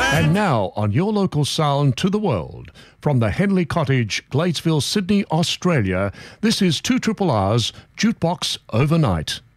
And now on your local sound to the world, from the Henley Cottage, Gladesville, Sydney, Australia, this is 2RRR's Jukebox Overnight.